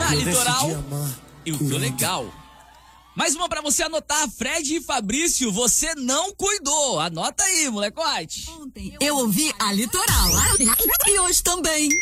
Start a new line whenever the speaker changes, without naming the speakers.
a Litoral e o Tô Legal. Mais uma pra você anotar, Fred e Fabrício, você não cuidou. Anota aí, molecote.
Ontem eu ouvi a Litoral e hoje também.